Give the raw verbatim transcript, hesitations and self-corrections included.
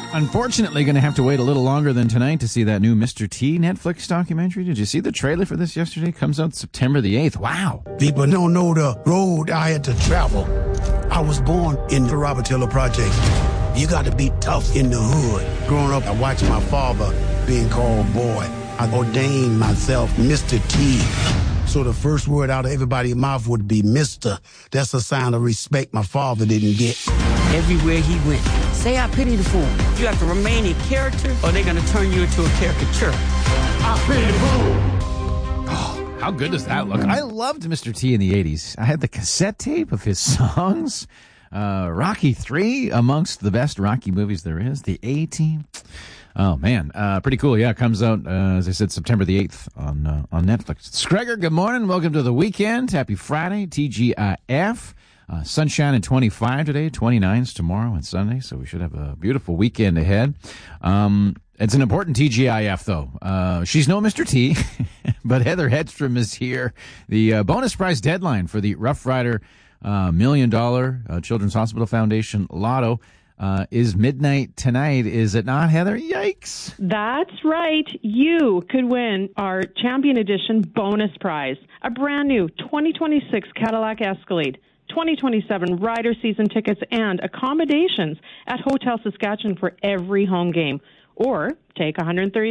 Unfortunately, going to have to wait a little longer than tonight to see that new Mister T Netflix documentary. Did you see the trailer for this yesterday? Comes out September the eighth. Wow. People don't know the road I had to travel. I was born in the Robert Taylor Project. You got to be tough in the hood. Growing up, I watched my father being called boy. I ordained myself Mister T. So the first word out of everybody's mouth would be Mister That's a sign of respect my father didn't get. Everywhere he went, say I pity the fool. You have to remain in character or they're going to turn you into a caricature. I pity the fool. Oh, how good does that look? I loved Mister T in the eighties. I had the cassette tape of his songs. Uh, Rocky three, amongst the best Rocky movies there is. The A-Team. Oh, man. Uh, pretty cool. Yeah, it comes out, uh, as I said, September the eighth on uh, on Netflix. It's Gregor, good morning. Welcome to the weekend. Happy Friday. T G I F. Uh, sunshine and twenty-five today, twenty-nines tomorrow and Sunday, so we should have a beautiful weekend ahead. Um, it's an important T G I F, though. Uh, she's no Mister T, but Heather Hedstrom is here. The uh, bonus prize deadline for the Rough Rider uh, Million Dollar uh, Children's Hospital Foundation Lotto uh, is midnight tonight. Is it not, Heather? Yikes. That's right. You could win our Champion Edition bonus prize, a brand new twenty twenty-six Cadillac Escalade, twenty twenty-seven rider season tickets, and accommodations at Hotel Saskatchewan for every home game. Or take one hundred thirty